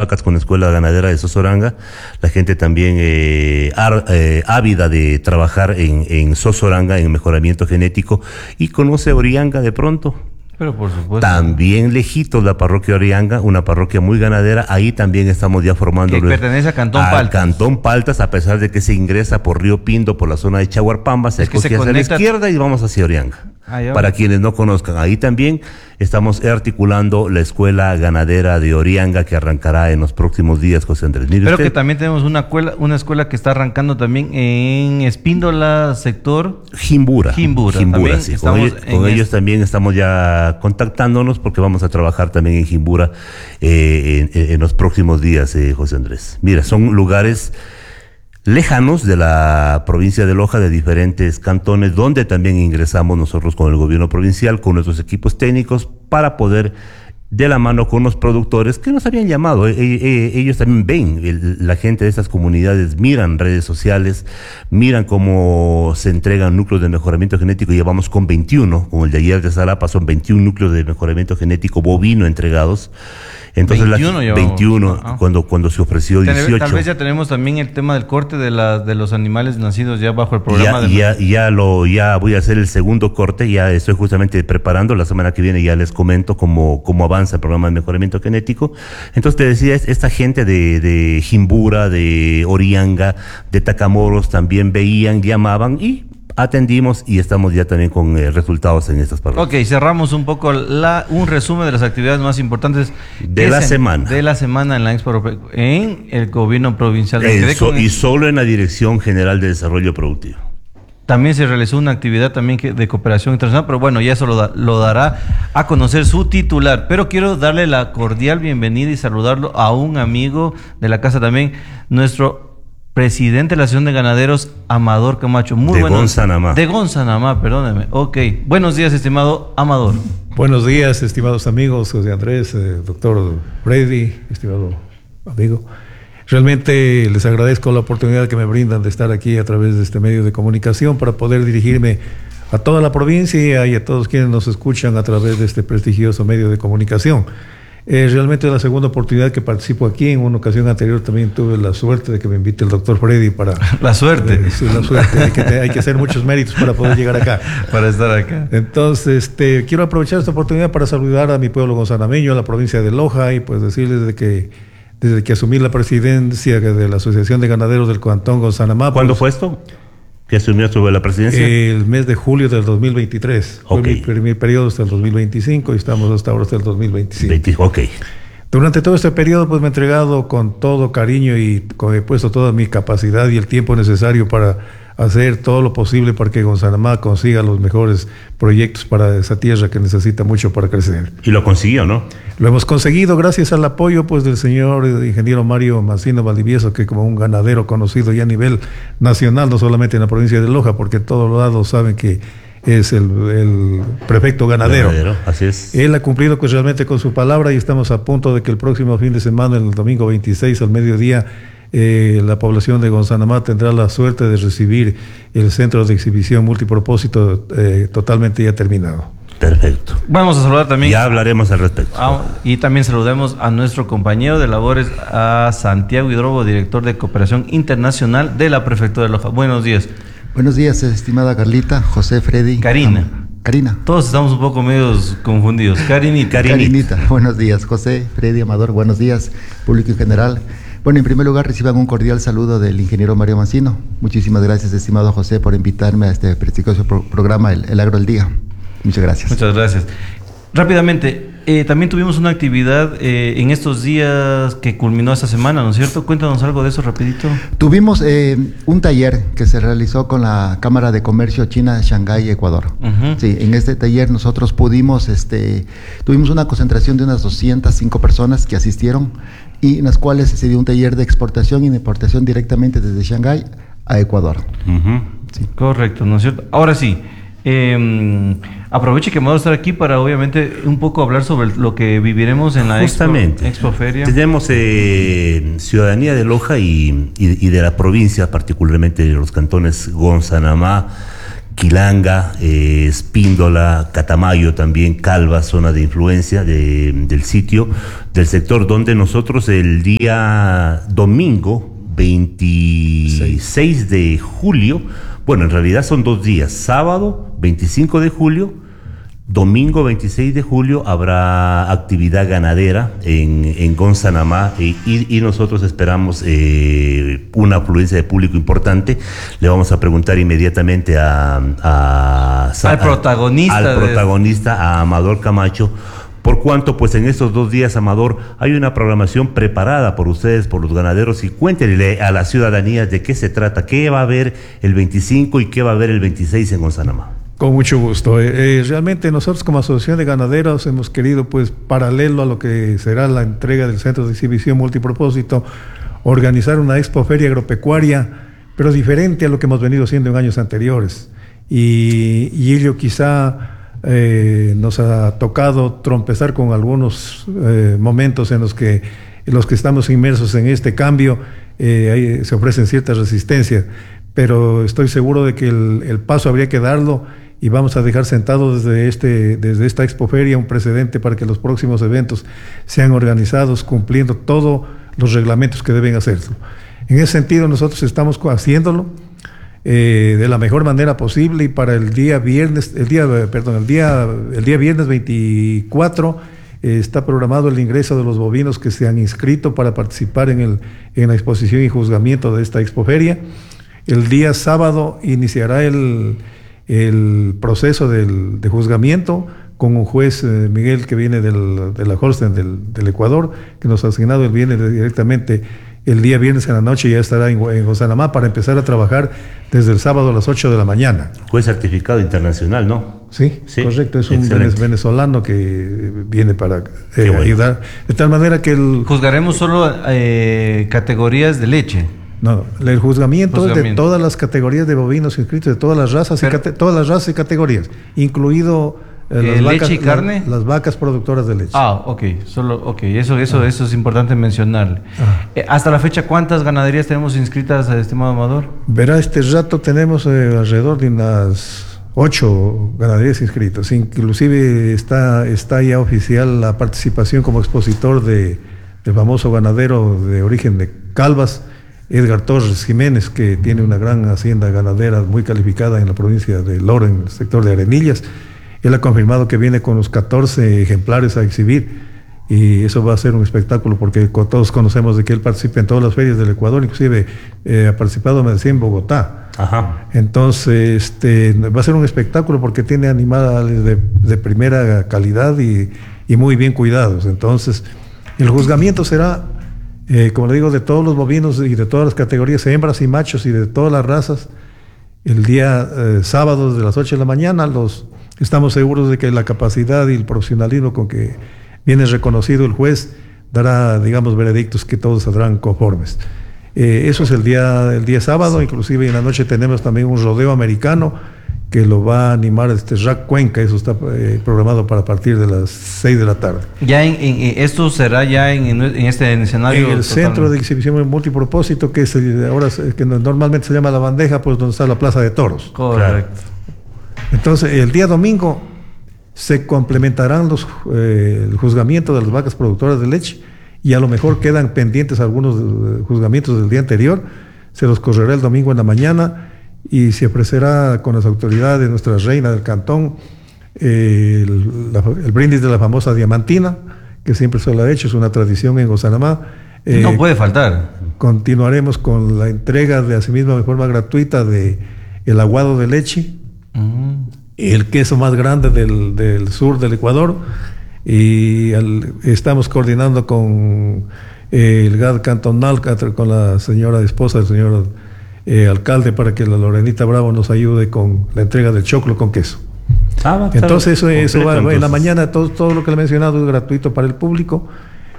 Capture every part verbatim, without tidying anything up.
vacas con la Escuela Ganadera de Sosoranga, la gente también eh, ar, eh, ávida de trabajar en, en Sosoranga, en mejoramiento genético, y conoce Orianga de pronto. Pero por supuesto. También lejitos la parroquia Orianga, una parroquia muy ganadera, ahí también estamos ya formando... Que pertenece a Cantón al Paltas. Cantón Paltas, a pesar de que se ingresa por Río Pinto, por la zona de Chaguarpamba, se coge hacia la izquierda y vamos hacia Orianga. Ah, para quienes no conozcan, ahí también estamos articulando la Escuela Ganadera de Orianga, que arrancará en los próximos días, José Andrés. Mire Pero usted, que también tenemos una escuela, una escuela que está arrancando también en Espíndola, sector Jimbura. Jimbura, Jimbura, sí. Con, ellos, con ellos este. también estamos ya contactándonos, porque vamos a trabajar también en Jimbura eh, en, en los próximos días, eh, José Andrés. Mira, son lugares lejanos de la provincia de Loja, de diferentes cantones, donde también ingresamos nosotros con el gobierno provincial, con nuestros equipos técnicos, para poder, de la mano con los productores que nos habían llamado. Eh, eh, ellos también ven, el, la gente de estas comunidades miran redes sociales, miran cómo se entregan núcleos de mejoramiento genético. Llevamos con veintiuno, con el de ayer de Salapa, son veintiún núcleos de mejoramiento genético bovino entregados. Entonces, veintiuno, la, veintiuno ah, cuando, cuando se ofreció dieciocho. Tal vez ya tenemos también el tema del corte de, la, de los animales nacidos ya bajo el programa. Ya, de ya, ya, lo, ya voy a hacer el segundo corte, ya estoy justamente preparando, la semana que viene ya les comento cómo, cómo avanza el programa de mejoramiento genético. Entonces te decía, esta gente de, de Jimbura, de Orianga, de Tacamoros también veían, llamaban y atendimos, y estamos ya también con eh, resultados en estas parroquias. Ok, cerramos un poco la, un resumen de las actividades más importantes de la semana. De la semana en la Expo en el gobierno provincial de eh, so, y solo en la Dirección General de Desarrollo Productivo. También se realizó una actividad también que, de cooperación internacional, pero bueno, ya eso lo, da, lo dará a conocer su titular. Pero quiero darle la cordial bienvenida y saludarlo a un amigo de la casa también, nuestro presidente de la Asociación de Ganaderos, Amador Camacho. Muy de buenos, Gonzanamá. De Gonzanamá, perdóneme. Ok. Buenos días, estimado Amador. Buenos días, estimados amigos, José Andrés, eh, doctor Freddy, estimado amigo. Realmente les agradezco la oportunidad que me brindan de estar aquí a través de este medio de comunicación para poder dirigirme a toda la provincia y a todos quienes nos escuchan a través de este prestigioso medio de comunicación. Eh, realmente es la segunda oportunidad que participo aquí. En una ocasión anterior también tuve la suerte de que me invite el doctor Freddy para... La suerte. Eh, sí, la suerte. Hay que, hay que hacer muchos méritos para poder llegar acá. Para estar acá. Entonces, este, quiero aprovechar esta oportunidad para saludar a mi pueblo gonzanameño, a la provincia de Loja, y pues decirles de que desde que asumí la presidencia de la Asociación de Ganaderos del Cantón Gonzanamá... ¿Cuándo pues, fue esto? ¿Que asumió sobre la presidencia? El mes de julio del dos mil veintitrés. Okay. Fue mi primer periodo hasta el dos mil veinticinco y estamos hasta ahora hasta el dos mil veinticinco. veinte, ok. Durante todo este periodo pues me he entregado con todo cariño y con, he puesto toda mi capacidad y el tiempo necesario para hacer todo lo posible para que Gonzanamá consiga los mejores proyectos para esa tierra que necesita mucho para crecer. Y lo consiguió, ¿no? Lo hemos conseguido gracias al apoyo pues del señor ingeniero Mario Mancino Valdivieso, que como un ganadero conocido ya a nivel nacional, no solamente en la provincia de Loja, porque en todos lados saben que es el, el prefecto ganadero. ganadero. Así es. Él ha cumplido pues realmente con su palabra y estamos a punto de que el próximo fin de semana, el domingo veintiséis al mediodía, Eh, la población de Gonzanamá tendrá la suerte de recibir el centro de exhibición multipropósito eh, totalmente ya terminado. Perfecto. Vamos a saludar también. Ya hablaremos al respecto. A, y también saludemos a nuestro compañero de labores, a Santiago Hidrobo, director de Cooperación Internacional de la Prefectura de Loja. Buenos días. Buenos días, estimada Carlita, José, Freddy. Karina. Am Karina. Todos estamos un poco medios confundidos. Carinita. Carinita. Carinita. Buenos días, José, Freddy, Amador. Buenos días, público en general. Bueno, en primer lugar, reciban un cordial saludo del ingeniero Mario Mancino. Muchísimas gracias, estimado José, por invitarme a este prestigioso pro programa, el, el Agro del Día. Muchas gracias. Muchas gracias. Rápidamente, eh, también tuvimos una actividad eh, en estos días que culminó esta semana, ¿no es cierto? Cuéntanos algo de eso rapidito. Tuvimos eh, un taller que se realizó con la Cámara de Comercio China, Shanghái, Ecuador. Uh-huh. Sí, en este taller nosotros pudimos, este, tuvimos una concentración de unas doscientas cinco personas que asistieron, y en las cuales se dio un taller de exportación y de importación directamente desde Shanghái a Ecuador. Uh-huh. Sí. Correcto, ¿no es cierto? Ahora sí, eh, aproveche que vamos a estar aquí para obviamente un poco hablar sobre lo que viviremos en la Justamente. Expo, Expo Feria. Tenemos eh, ciudadanía de Loja y, y, y de la provincia, particularmente de los cantones Gonzanamá, Quilanga, eh, Espíndola, Catamayo también, Calva, zona de influencia de, del sitio, del sector, donde nosotros el día domingo veintiséis de julio, bueno, en realidad son dos días, sábado veinticinco de julio, domingo veintiséis de julio habrá actividad ganadera en, en Gonzanamá y, y, y nosotros esperamos eh, una afluencia de público importante. Le vamos a preguntar inmediatamente a, a, a al protagonista, al de... protagonista, a Amador Camacho. Por cuanto, pues en estos dos días, Amador, hay una programación preparada por ustedes, por los ganaderos, y cuéntenle a la ciudadanía de qué se trata, qué va a haber el veinticinco y qué va a haber el veintiséis en Gonzanamá. Con mucho gusto. Eh, eh, realmente nosotros como Asociación de Ganaderos hemos querido, pues, paralelo a lo que será la entrega del Centro de Exhibición Multipropósito, organizar una expoferia agropecuaria, pero diferente a lo que hemos venido haciendo en años anteriores. Y, y ello quizá eh, nos ha tocado trompezar con algunos eh, momentos en los que, en los que estamos inmersos en este cambio, eh, ahí se ofrecen ciertas resistencias, pero estoy seguro de que el, el paso habría que darlo. Y vamos a dejar sentado desde, este, desde esta expoferia un precedente para que los próximos eventos sean organizados cumpliendo todos los reglamentos que deben hacerlo. En ese sentido nosotros estamos haciéndolo eh, de la mejor manera posible, y para el día viernes, el día, perdón, el día, el día viernes veinticuatro eh, está programado el ingreso de los bovinos que se han inscrito para participar en, el, en la exposición y juzgamiento de esta expoferia. El día sábado iniciará el el proceso del, de juzgamiento con un juez, eh, Miguel, que viene del, de la Holstein del, del Ecuador, que nos ha asignado, él viene directamente el día viernes en la noche y ya estará en, en Gonzanamá para empezar a trabajar desde el sábado a las ocho de la mañana. Juez certificado internacional, ¿no? Sí, sí, correcto, es un excelente. venezolano que viene para eh, bueno. ayudar, de tal manera que el... Juzgaremos solo eh, categorías de leche. No, el juzgamiento, juzgamiento es de todas las categorías de bovinos inscritos, de todas las razas, Pero, y cate, todas las razas y categorías, incluido eh, las, ¿leche vacas, y carne? La, las vacas productoras de leche. Ah, ok, solo, ok, eso, eso, ah. eso es importante mencionarle. Ah. Eh, hasta la fecha, ¿cuántas ganaderías tenemos inscritas, estimado Amador? Verá, este rato tenemos eh, alrededor de unas ocho ganaderías inscritas, inclusive está, está ya oficial la participación como expositor de, del famoso ganadero de origen de Calvas, Edgar Torres Jiménez, que tiene una gran hacienda ganadera muy calificada en la provincia de Loro, en el sector de Arenillas. Él ha confirmado que viene con los catorce ejemplares a exhibir, y eso va a ser un espectáculo porque todos conocemos de que él participa en todas las ferias del Ecuador, inclusive eh, ha participado, me decía, en Bogotá. Ajá. Entonces este, va a ser un espectáculo porque tiene animales de, de primera calidad y, y muy bien cuidados. Entonces el juzgamiento será... Eh, como le digo, de todos los bovinos y de todas las categorías, hembras y machos y de todas las razas, el día eh, sábado desde las ocho de la mañana. Los, estamos seguros de que la capacidad y el profesionalismo con que viene reconocido el juez dará, digamos, veredictos que todos saldrán conformes. Eh, eso es el día, el día sábado, inclusive en la noche tenemos también un rodeo americano que lo va a animar este Rack Cuenca. Eso está eh, programado para partir de las seis de la tarde. Ya en, en esto será ya en, en este escenario. En el totalmente. Centro de Exhibición Multipropósito, que es el, ahora que normalmente se llama La Bandeja, pues donde está la Plaza de Toros. Correcto. Entonces, el día domingo se complementarán los eh, el juzgamiento de las vacas productoras de leche, y a lo mejor quedan pendientes algunos eh, juzgamientos del día anterior. Se los correrá el domingo en la mañana y se ofrecerá con las autoridades, nuestra reina del cantón, eh, el, la, el brindis de la famosa diamantina, que siempre se lo ha hecho, es una tradición en Gonzanamá. Eh, no puede faltar. Continuaremos con la entrega de asimismo de forma gratuita de el aguado de leche, uh-huh. el queso más grande del, del sur del Ecuador, y al, estamos coordinando con eh, el G A D cantonal, con la señora esposa del señor Eh, alcalde, para que la Lorenita Bravo nos ayude con la entrega del choclo con queso. Ah, entonces eso, eso va, entonces. En la mañana todo, todo lo que le he mencionado es gratuito para el público.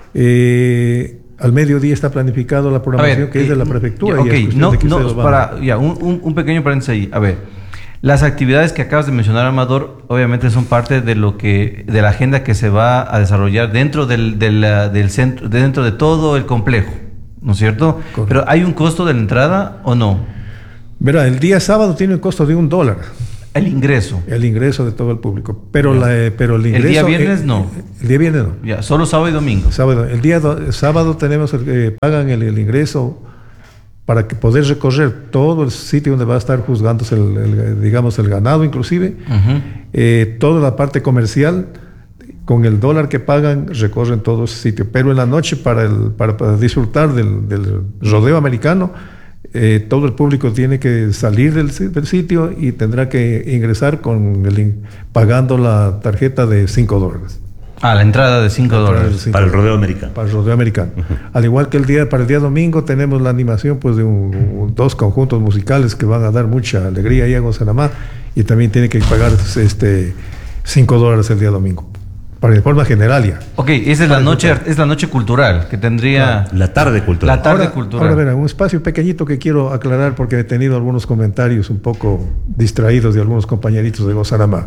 Eh, al mediodía está planificado la programación ver, que eh, es de la prefectura. Ya, ok, no, no, para, ya, un, un, un pequeño paréntesis ahí. A ver, las actividades que acabas de mencionar, Amador, obviamente son parte de lo que, de la agenda que se va a desarrollar dentro del, del, del centro, dentro de todo el complejo, ¿no es cierto? Correcto. Pero ¿hay un costo de la entrada o no? Verá, el día sábado tiene un costo de un dólar. El ingreso. El ingreso de todo el público. Pero, la, eh, pero el ingreso... El día viernes eh, no. El día viernes no. Ya, solo sábado y domingo. Sábado. El día do, sábado tenemos, el, eh, pagan el, el ingreso para que poder recorrer todo el sitio donde va a estar juzgándose, el, el, digamos, el ganado inclusive. Uh-huh. eh, toda la parte comercial, con el dólar que pagan, recorren todo ese sitio. Pero en la noche, para, el, para, para disfrutar del, del rodeo americano, Eh, todo el público tiene que salir del, del sitio y tendrá que ingresar con el, pagando la tarjeta de cinco dólares. Ah, la entrada de cinco dólares. Para el rodeo americano. Para el rodeo americano. Uh-huh. Al igual que el día, para el día domingo tenemos la animación pues de un, un, dos conjuntos musicales que van a dar mucha alegría ahí a Gonzanamá, y también tiene que pagar este cinco dólares el día domingo. Para de forma general ya. Ok, esa es la noche, es la noche cultural que tendría... La, la tarde cultural. La tarde ahora, cultural. Ahora, verá, un espacio pequeñito que quiero aclarar porque he tenido algunos comentarios un poco distraídos de algunos compañeritos de Gonzanamá.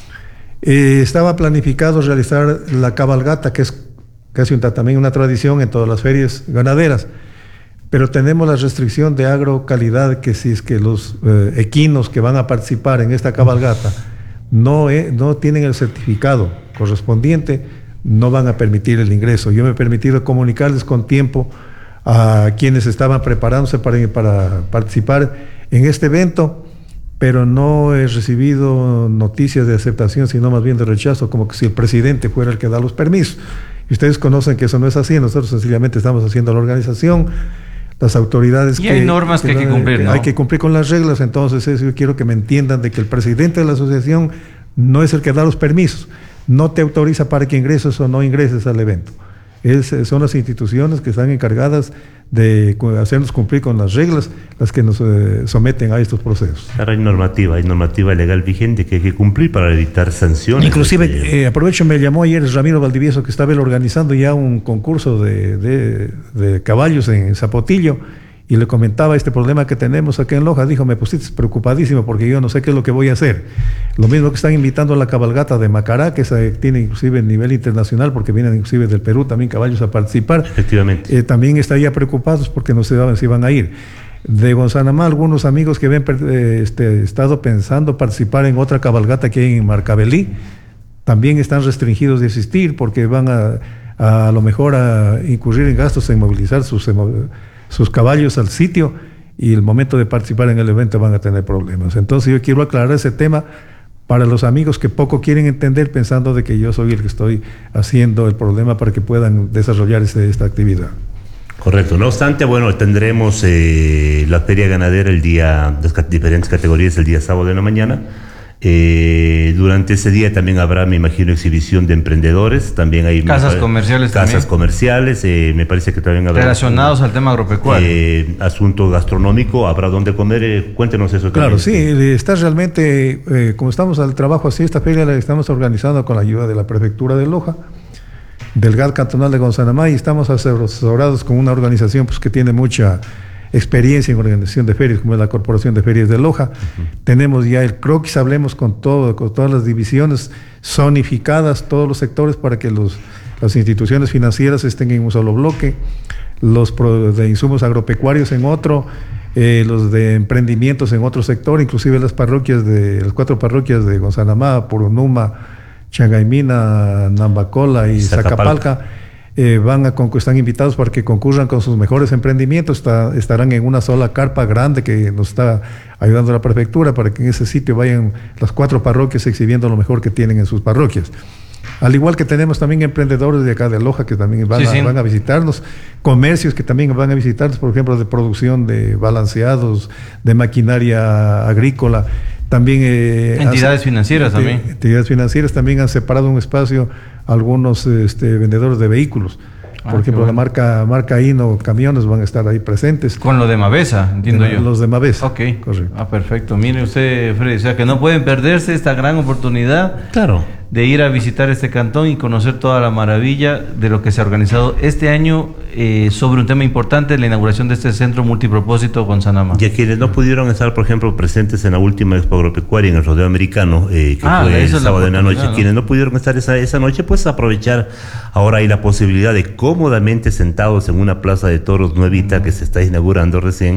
Eh, estaba planificado realizar la cabalgata, que es casi un, también una tradición en todas las ferias ganaderas, pero tenemos la restricción de agrocalidad, que si es que los eh, equinos que van a participar en esta cabalgata no, eh, no tienen el certificado correspondiente, no van a permitir el ingreso. Yo me he permitido comunicarles con tiempo a quienes estaban preparándose para, para participar en este evento, pero no he recibido noticias de aceptación, sino más bien de rechazo, como que si el presidente fuera el que da los permisos. Y ustedes conocen que eso no es así. Nosotros sencillamente estamos haciendo la organización, las autoridades... Y que, hay normas que, que hay que cumplir, que ¿no? Hay que cumplir con las reglas. Entonces eso, yo quiero que me entiendan de que el presidente de la asociación no es el que da los permisos, no te autoriza para que ingreses o no ingreses al evento. Es, son las instituciones que están encargadas de hacernos cumplir con las reglas las que nos eh, someten a estos procesos. Claro, hay normativa, hay normativa legal vigente que hay que cumplir para evitar sanciones. Inclusive, eh, aprovecho, me llamó ayer Ramiro Valdivieso, que estaba él organizando ya un concurso de, de, de caballos en Zapotillo, y le comentaba este problema que tenemos acá en Loja. Dijo, me pusiste preocupadísimo porque yo no sé qué es lo que voy a hacer. Lo mismo que están invitando a la cabalgata de Macará, que se tiene inclusive a nivel internacional, porque vienen inclusive del Perú también caballos a participar. Efectivamente. Eh, también estaría preocupados porque no se saben si van a ir. De Gonzanamá, algunos amigos que habían eh, este, estado pensando participar en otra cabalgata que hay en Marcabelí, también están restringidos de asistir porque van a, a, a lo mejor a incurrir en gastos en movilizar sus sus caballos al sitio, y el momento de participar en el evento van a tener problemas. Entonces yo quiero aclarar ese tema para los amigos que poco quieren entender, pensando de que yo soy el que estoy haciendo el problema para que puedan desarrollar este, esta actividad. Correcto. No obstante, bueno, tendremos eh, la feria ganadera el día, las diferentes categorías el día sábado de la mañana. Eh, durante ese día también habrá, me imagino, exhibición de emprendedores, también hay casas comerciales, casas también. comerciales, eh, me parece que también habrá relacionados un, al tema agropecuario, eh, asunto gastronómico, habrá donde comer, eh, cuéntenos eso también. Claro, sí, está realmente, eh, como estamos al trabajo así, esta feria la estamos organizando con la ayuda de la prefectura de Loja, del G A D cantonal de Gonzanamá, y estamos asesorados con una organización pues que tiene mucha experiencia en organización de ferias, como es la Corporación de Ferias de Loja. Uh-huh. Tenemos ya el croquis, hablemos con todo, con todas las divisiones zonificadas, todos los sectores, para que los, las instituciones financieras estén en un solo bloque, los pro, de insumos agropecuarios en otro, eh, los de emprendimientos en otro sector, inclusive las parroquias de las cuatro parroquias de Gonzanamá, Purunuma, Changaymina, Nambacola y Zacapalca. Zacapalca. Eh, van a están invitados para que concurran con sus mejores emprendimientos. Está, estarán en una sola carpa grande que nos está ayudando la prefectura para que en ese sitio vayan las cuatro parroquias exhibiendo lo mejor que tienen en sus parroquias. Al igual que tenemos también emprendedores de acá de Loja que también van, sí, a, sí. van a visitarnos, comercios que también van a visitarnos, por ejemplo, de producción de balanceados, de maquinaria agrícola. También eh, entidades hace, financieras de, también. Entidades financieras también han separado un espacio a algunos este, vendedores de vehículos. Ah, por ejemplo, bueno. la marca marca Hino Camiones van a estar ahí presentes. Con lo de Mavesa, entiendo de, yo. Los de Mavesa. Ok. Correcto. Ah, perfecto. Mire usted, Freddy, o sea que no pueden perderse esta gran oportunidad. Claro. De ir a visitar este cantón y conocer toda la maravilla de lo que se ha organizado este año eh, sobre un tema importante, la inauguración de este centro multipropósito Gonzanamá. Y a quienes no pudieron estar, por ejemplo, presentes en la última Expo Agropecuaria en el rodeo americano, eh, que ah, fue el sábado en la noche, ¿no? Quienes no pudieron estar esa, esa noche, pues aprovechar. Ahora hay la posibilidad de cómodamente sentados en una plaza de toros nuevita uh-huh. que se está inaugurando recién,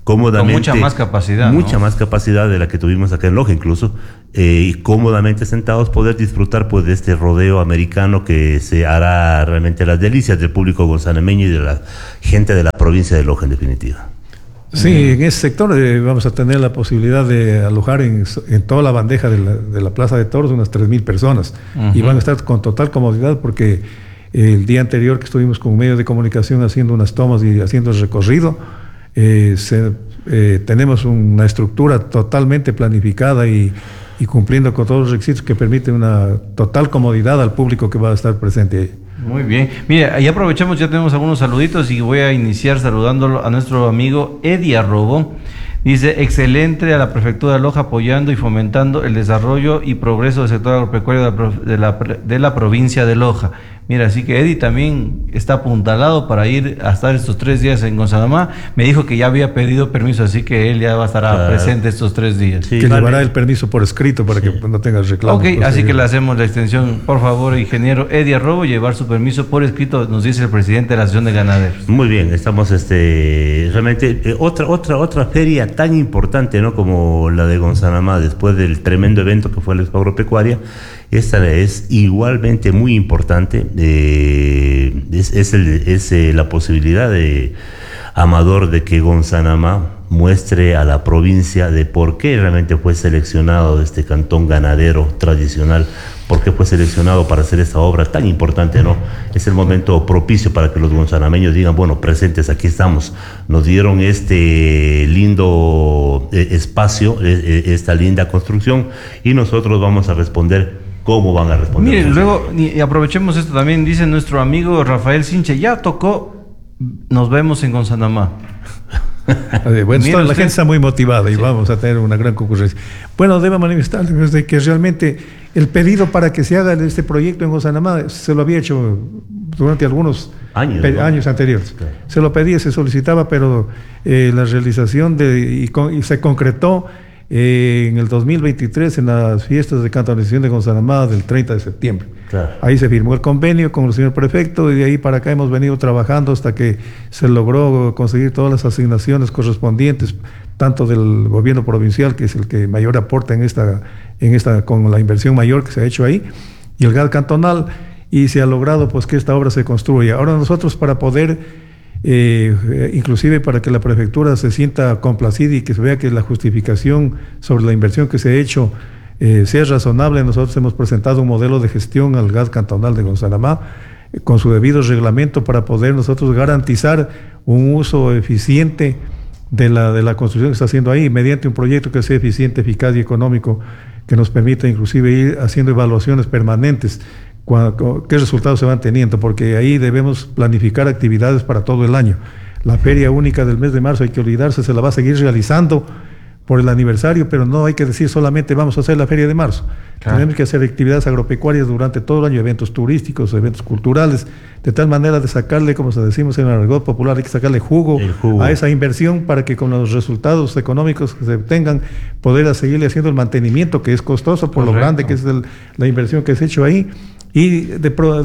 cómodamente. Con mucha más capacidad. Mucha ¿no? más capacidad de la que tuvimos acá en Loja incluso, eh, y cómodamente sentados poder disfrutar pues de este rodeo americano que se hará realmente las delicias del público gonzanameño y de la gente de la provincia de Loja en definitiva. Sí, en ese sector eh, vamos a tener la posibilidad de alojar en, en toda la bandeja de la, de la Plaza de Toros unas tres mil personas. Uh-huh. Y van a estar con total comodidad porque eh, el día anterior que estuvimos con medios de comunicación haciendo unas tomas y haciendo el recorrido, eh, se, eh, tenemos una estructura totalmente planificada y, y cumpliendo con todos los requisitos que permiten una total comodidad al público que va a estar presente ahí. Muy bien. Mira, ahí aprovechamos, ya tenemos algunos saluditos y voy a iniciar saludándolo a nuestro amigo Eddie Arrobo. Dice, excelente a la Prefectura de Loja apoyando y fomentando el desarrollo y progreso del sector agropecuario de la, de la, de la provincia de Loja. Mira, así que Eddie también está apuntalado para ir a estar estos tres días en Gonzanamá. Me dijo que ya había pedido permiso, así que él ya va a estar claro. presente estos tres días. Sí, que vale. Llevará el permiso por escrito para sí. que no tengas reclamo. Ok, así que le hacemos la extensión. Por favor, ingeniero Eddie Arrobo, llevar su permiso por escrito, nos dice el presidente de la Asociación de Ganaderos. Muy bien, estamos este realmente eh, otra otra otra feria tan importante, ¿no? Como la de Gonzanamá, después del tremendo evento que fue la Expo Agropecuaria. Esta es igualmente muy importante, eh, es, es, el, es eh, la posibilidad de Amador de que Gonzanamá muestre a la provincia de por qué realmente fue seleccionado este cantón ganadero tradicional, por qué fue seleccionado para hacer esta obra tan importante, ¿no? Es el momento propicio para que los gonzanameños digan, bueno, presentes, aquí estamos, nos dieron este lindo eh, espacio, eh, esta linda construcción, y nosotros vamos a responder. ¿Cómo van a responder? Mire, luego, y aprovechemos esto también, dice nuestro amigo Rafael Sinche, ya tocó, nos vemos en Gonzanamá. Bueno, toda la gente está muy motivada y sí. vamos a tener una gran concurrencia. Bueno, debo manifestarles de que realmente el pedido para que se haga este proyecto en Gonzanamá se lo había hecho durante algunos años, ¿no? años anteriores. Claro. Se lo pedía, se solicitaba, pero eh, la realización de y, con, y se concretó Eh, en el dos mil veintitrés en las fiestas de cantonización de Gonzanamá del treinta de septiembre. Claro. Ahí se firmó el convenio con el señor prefecto y de ahí para acá hemos venido trabajando hasta que se logró conseguir todas las asignaciones correspondientes, tanto del gobierno provincial, que es el que mayor aporta en esta, en esta con la inversión mayor que se ha hecho ahí, y el G A D cantonal, y se ha logrado pues que esta obra se construya. Ahora nosotros, para poder Eh, inclusive para que la prefectura se sienta complacida y que se vea que la justificación sobre la inversión que se ha hecho eh, sea razonable, nosotros hemos presentado un modelo de gestión al G A D cantonal de Gonzanamá eh, con su debido reglamento para poder nosotros garantizar un uso eficiente de la, de la construcción que está haciendo ahí, mediante un proyecto que sea eficiente, eficaz y económico, que nos permita inclusive ir haciendo evaluaciones permanentes. ¿Qué resultados se van teniendo? Porque ahí debemos planificar actividades para todo el año. La feria única del mes de marzo, hay que olvidarse, se la va a seguir realizando por el aniversario, pero no hay que decir solamente vamos a hacer la feria de marzo. Claro. Tenemos que hacer actividades agropecuarias durante todo el año, eventos turísticos, eventos culturales, de tal manera de sacarle, como decimos en el argot popular, hay que sacarle jugo, jugo a esa inversión para que con los resultados económicos que se obtengan, poder seguirle haciendo el mantenimiento, que es costoso por Correcto. Lo grande que es el, la inversión que se ha hecho ahí. Y de,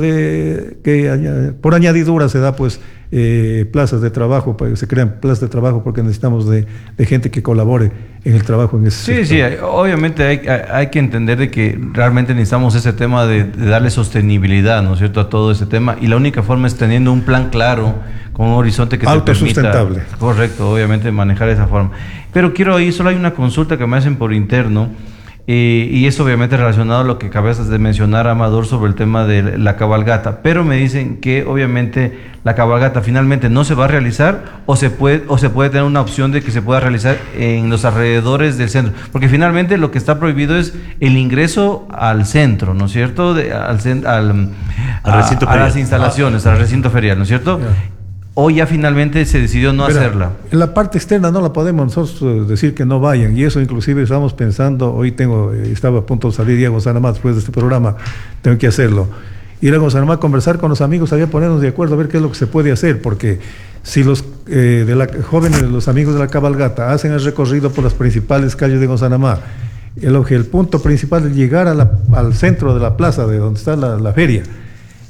de, que por añadidura se da pues eh, plazas de trabajo, se crean plazas de trabajo porque necesitamos de, de gente que colabore en el trabajo en ese Sí, sector. sí, obviamente hay, hay que entender de que realmente necesitamos ese tema de, de darle sostenibilidad, ¿no es cierto?, a todo ese tema, y la única forma es teniendo un plan claro, con un horizonte que te permita... Autosustentable. Correcto, obviamente manejar de esa forma. Pero quiero ahí, solo hay una consulta que me hacen por interno, Eh, y es obviamente relacionado a lo que acabas de mencionar, Amador, sobre el tema de la cabalgata, pero me dicen que obviamente la cabalgata finalmente no se va a realizar o se puede o se puede tener una opción de que se pueda realizar en los alrededores del centro, porque finalmente lo que está prohibido es el ingreso al centro, ¿no es cierto?, de, al, al, al a, recinto a las instalaciones, ah. al recinto ferial, ¿no es cierto? Yeah. O ya finalmente se decidió no Pero hacerla. En la parte externa no la podemos nosotros decir que no vayan, y eso inclusive estamos pensando, hoy tengo, estaba a punto de salir ya a Gonzanamá después de este programa, tengo que hacerlo, ir a Gonzanamá a conversar con los amigos, allá ponernos de acuerdo a ver qué es lo que se puede hacer, porque si los eh, de la, jóvenes, los amigos de la cabalgata hacen el recorrido por las principales calles de Gonzanamá, el, el punto principal es llegar a la, al centro de la plaza de donde está la, la feria,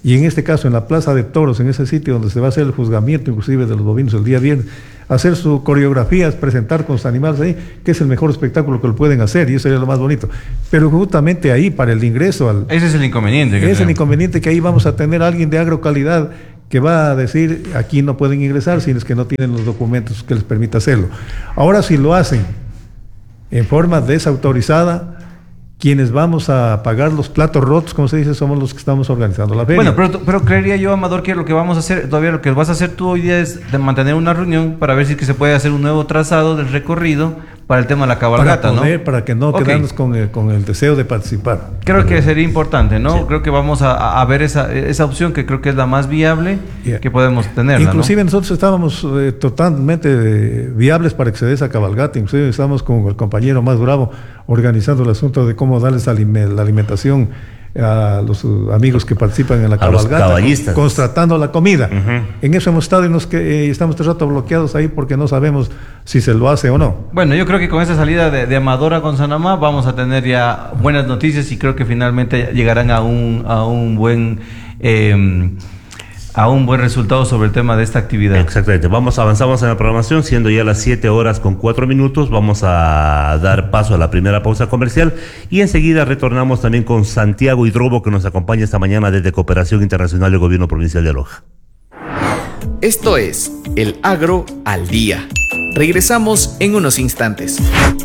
y en este caso en la Plaza de Toros, en ese sitio donde se va a hacer el juzgamiento inclusive de los bovinos el día viernes, hacer sus coreografías, presentar con sus animales ahí, que es el mejor espectáculo que lo pueden hacer, y eso sería lo más bonito. Pero justamente ahí, para el ingreso al... Ese es el inconveniente. Ese es el inconveniente, que ahí vamos a tener a alguien de agrocalidad que va a decir, aquí no pueden ingresar, si es que no tienen los documentos que les permita hacerlo. Ahora, si lo hacen en forma desautorizada, quienes vamos a pagar los platos rotos, como se dice, somos los que estamos organizando la feria. Bueno, pero, pero creería yo, Amador, que lo que vamos a hacer, todavía lo que vas a hacer tú hoy día es de mantener una reunión para ver si que se puede hacer un nuevo trazado del recorrido para el tema de la cabalgata, para poder, ¿no? Para que no okay. quedarnos con el, con el deseo de participar. Creo pero, que sería importante, ¿no? Sí. Creo que vamos a, a ver esa, esa opción que creo que es la más viable yeah. que podemos tener. Inclusive ¿no? nosotros estábamos eh, totalmente eh, viables para que se dé esa cabalgata. Inclusive estábamos con el compañero más bravo organizando el asunto de cómo darles alime- la alimentación a los uh, amigos que participan en la a cabalgata, los caballistas, contratando la comida. Uh-huh. En eso hemos estado y nos que, eh, estamos todo el rato bloqueados ahí porque no sabemos si se lo hace o no. Bueno, yo creo que con esa salida de, de Amador a Gonzanamá vamos a tener ya buenas noticias y creo que finalmente llegarán a un, a un buen... Eh, a un buen resultado sobre el tema de esta actividad. Exactamente. Vamos, avanzamos en la programación, siendo ya las siete horas con cuatro minutos. Vamos a dar paso a la primera pausa comercial y enseguida retornamos también con Santiago Hidrobo, que nos acompaña esta mañana desde Cooperación Internacional del Gobierno Provincial de Loja. Esto es El Agro al Día. Regresamos en unos instantes.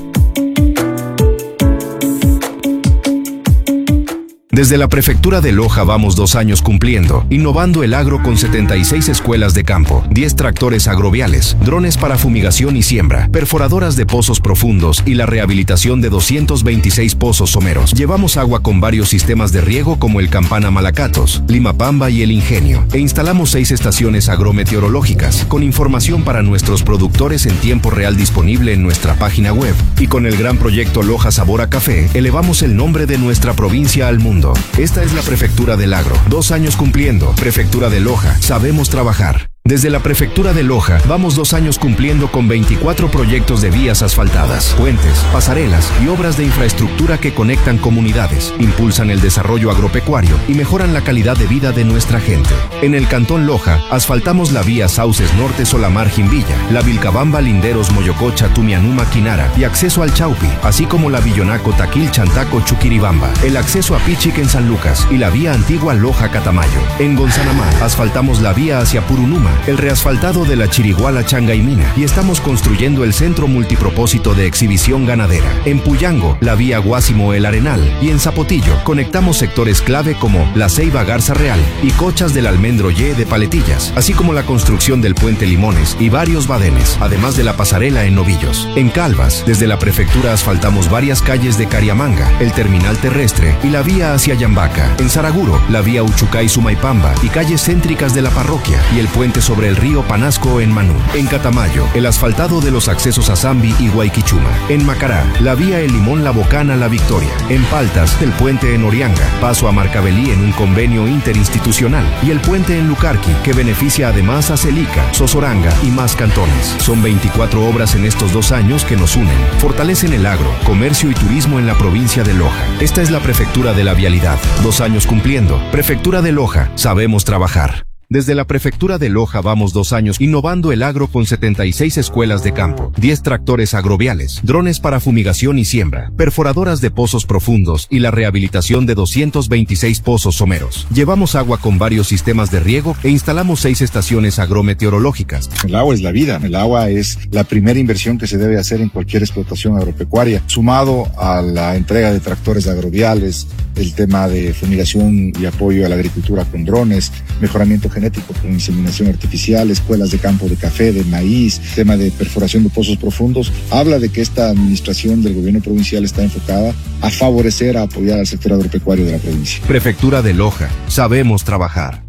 Desde la Prefectura de Loja vamos dos años cumpliendo, innovando el agro con setenta y seis escuelas de campo, diez tractores agroviales, drones para fumigación y siembra, perforadoras de pozos profundos y la rehabilitación de doscientos veintiséis pozos someros. Llevamos agua con varios sistemas de riego como el Campana Malacatos, Limapamba y el Ingenio, e instalamos seis estaciones agrometeorológicas, con información para nuestros productores en tiempo real disponible en nuestra página web. Y con el gran proyecto Loja Sabor a Café, elevamos el nombre de nuestra provincia al mundo. Esta es la Prefectura del Agro. Dos años cumpliendo. Prefectura de Loja. Sabemos trabajar. Desde la Prefectura de Loja, vamos dos años cumpliendo con veinticuatro proyectos de vías asfaltadas, puentes, pasarelas y obras de infraestructura que conectan comunidades, impulsan el desarrollo agropecuario y mejoran la calidad de vida de nuestra gente. En el Cantón Loja, asfaltamos la vía Sauces Norte Solamar Jimbilla, la Vilcabamba Linderos Moyococha Tumianuma Quinara y acceso al Chaupi, así como la Villonaco Taquil Chantaco Chuquiribamba, el acceso a Pichic en San Lucas y la vía antigua Loja Catamayo. En Gonzanamá, asfaltamos la vía hacia Purunuma, el reasfaltado de la Chiriguala Changaimina y estamos construyendo el centro multipropósito de exhibición ganadera. En Puyango, la vía Guásimo El Arenal y en Zapotillo conectamos sectores clave como la Ceiba Garza Real y Cochas del Almendro Y de Paletillas, así como la construcción del puente Limones y varios badenes, además de la pasarela en Novillos. En Calvas, desde la prefectura asfaltamos varias calles de Cariamanga, el terminal terrestre y la vía hacia Yambaca. En Saraguro, la vía Uchucay Sumaypamba y calles céntricas de la parroquia y el puente sobre el río Panasco en Manú. En Catamayo, el asfaltado de los accesos a Zambi y Guayquichuma. En Macará, la vía El Limón La Bocana La Victoria. En Paltas, el puente en Orianga, paso a Marcabelí en un convenio interinstitucional y el puente en Lucarqui, que beneficia además a Celica, Sosoranga y más cantones. Son veinticuatro obras en estos dos años que nos unen, fortalecen el agro, comercio y turismo en la provincia de Loja. Esta es la Prefectura de la Vialidad. Dos años cumpliendo. Prefectura de Loja. Sabemos trabajar. Desde la Prefectura de Loja vamos dos años innovando el agro con setenta y seis escuelas de campo, diez tractores agroviales, drones para fumigación y siembra, perforadoras de pozos profundos y la rehabilitación de doscientos veintiséis pozos someros. Llevamos agua con varios sistemas de riego e instalamos seis estaciones agrometeorológicas. El agua es la vida, el agua es la primera inversión que se debe hacer en cualquier explotación agropecuaria, sumado a la entrega de tractores agroviales, el tema de fumigación y apoyo a la agricultura con drones, mejoramiento genético con inseminación artificial, escuelas de campo de café, de maíz, tema de perforación de pozos profundos, habla de que esta administración del gobierno provincial está enfocada a favorecer, a apoyar al sector agropecuario de la provincia. Prefectura de Loja, sabemos trabajar.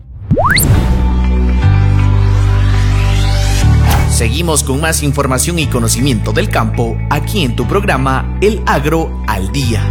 Seguimos con más información y conocimiento del campo aquí en tu programa El Agro al Día.